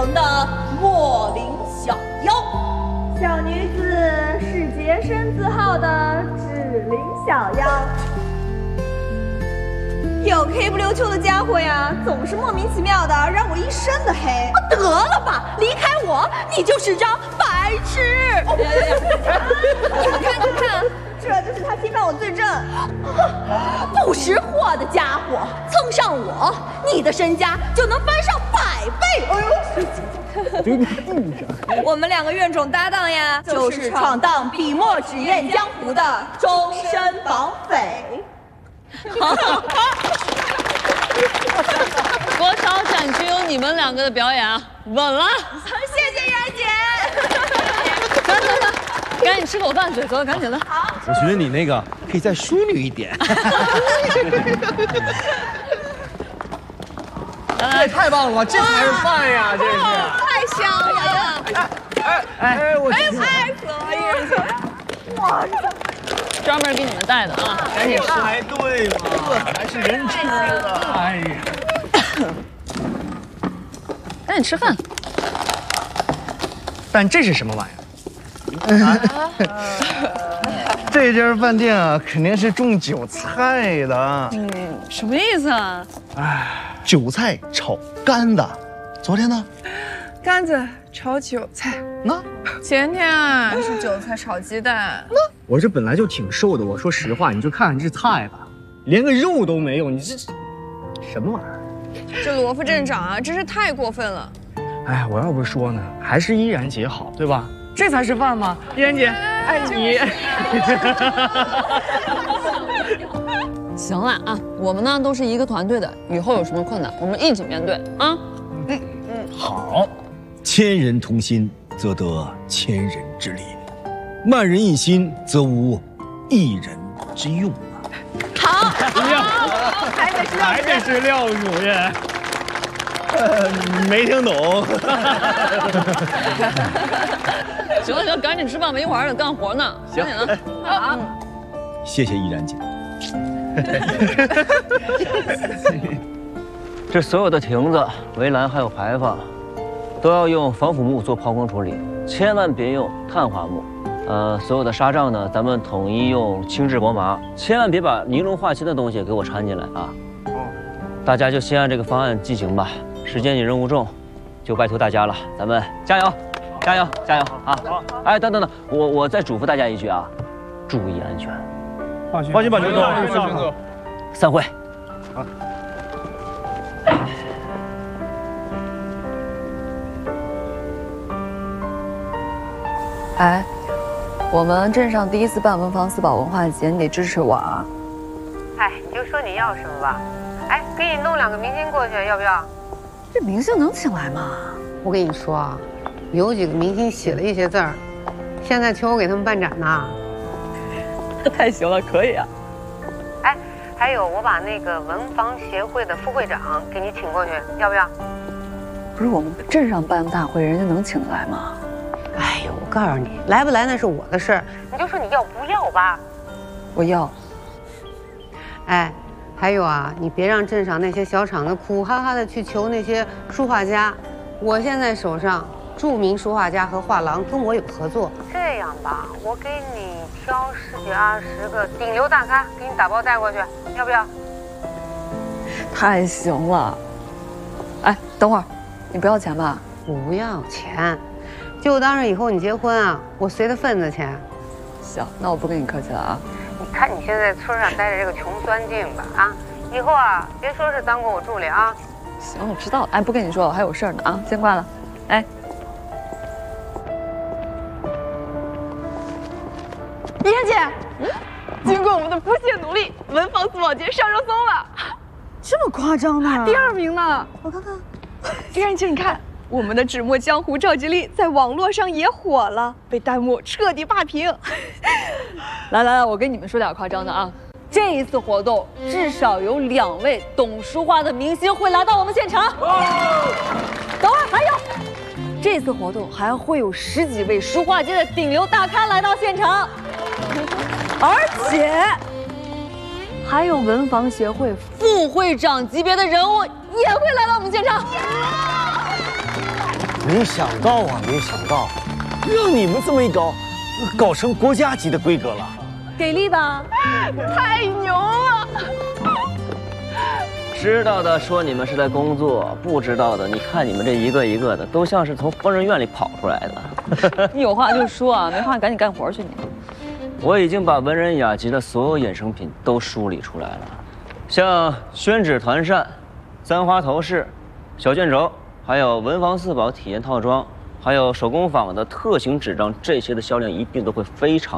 城的莫林小妖。 小女子是洁身自好的芷菱小妖。有黑不溜秋的家伙呀，总是莫名其妙的让我一身的黑。 得了吧，离开我，你就是张白痴！ 你看，这就是他侵犯我罪证。 不识货的家伙，蹭上我，你的身家就能翻上100倍。 哎呦，我们2个怨种搭档呀， 就是闯荡笔墨纸砚江湖的终身绑匪。 多少展区有你们2个的表演啊，稳了！ 谢谢媛姐。 走，赶紧吃口饭，走，赶紧的。 好， 我觉得你那个可以再淑女一点。 这太棒了吧！这才是饭呀，这是太香了！ 我太死了，哇！ 专门给你们带的啊， 赶紧吃才对嘛，这才是人吃的。哎呀， 赶紧吃饭。 但这是什么玩意儿？这家饭店啊，肯定是种韭菜的。 什么意思啊？ 韭菜炒干的，昨天呢？ 干子炒韭菜。 那前天啊是韭菜炒鸡蛋。 我这本来就挺瘦的，我说实话，你就看看这菜吧，连个肉都没有，你这什么玩意儿？ 这罗副镇长啊，真是太过分了。 哎，我要不说呢，还是依然姐好，对吧？这才是饭吗？依然姐，爱你。 行了啊，我们呢都是一个团队的，以后有什么困难我们一起面对啊。 好，千人同心，则得千人之力；万人一心，则无一人之用啊。 好， 还得是廖主任。没听懂。 行，赶紧吃饭吧，一会儿还得干活呢。 行， 赶紧的。好， 谢谢依然姐。 这所有的亭子、围栏还有牌坊，都要用防腐木做抛光处理，千万别用碳化木。所有的纱帐呢，咱们统一用轻质薄麻，千万别把尼龙化纤的东西给我掺进来啊！大家就先按这个方案进行吧。时间紧任务重，就拜托大家了，咱们加油，加油，加油啊！哎，等，我再嘱咐大家一句啊，注意安全。 放心吧，刘总。 散会。 好。 哎，我们镇上第1次办文房四宝文化节，你得支持我啊！ 哎，你就说你要什么吧。哎，给你弄2个明星过去，要不要？ 这明星能请来吗？ 我跟你说啊，有几个明星写了一些字儿，现在求我给他们办展呢。 太行了，可以啊！ 哎，还有我把那个文房协会的副会长给你请过去，要不要？ 不是我们镇上办大会，人家能请得来吗？ 哎呦，我告诉你，来不来那是我的事儿，你就说你要不要吧。 我要。 哎，还有啊，你别让镇上那些小厂子苦哈哈的去求那些书画家。我现在手上著名书画家和画廊跟我有合作。这样吧，我给你挑10几20个顶流大咖，给你打包带过去，要不要？ 太行了。哎，等会儿，你不要钱吧？ 不要钱，就当是以后你结婚啊，我随的份子钱。 行，那我不跟你客气了啊。 你看你现在村上待着这个穷酸劲吧啊，以后啊别说是当过我助理啊。 行，我知道了。哎，不跟你说，我还有事儿呢啊，先挂了。哎， 依然姐，经过我们的不懈努力，文房四宝节上热搜了。 这么夸张呢？ 第2名呢？ 我看看。 依然姐，你看，我们的纸墨江湖赵吉利在网络上也火了，被弹幕彻底霸屏。 来，我跟你们说点夸张的啊。这一次活动至少有2位懂书画的明星会来到我们现场。等会儿还有，这次活动还会有10几位书画界的顶流大咖来到现场，而且还有文房协会副会长级别的人物也会来到我们现场。 没想到啊，没想到，让你们这么一搞，搞成国家级的规格了。 给力吧？ 太牛了！ 知道的说你们是在工作，不知道的，你看你们这一个一个的，都像是从疯人院里跑出来的。 你有话就说啊，没话赶紧干活去你。 我已经把文人雅集的所有衍生品都梳理出来了，像宣纸团扇、簪花头饰、小卷轴，还有文房四宝体验套装，还有手工坊的特型纸张，这些的销量一定都会非常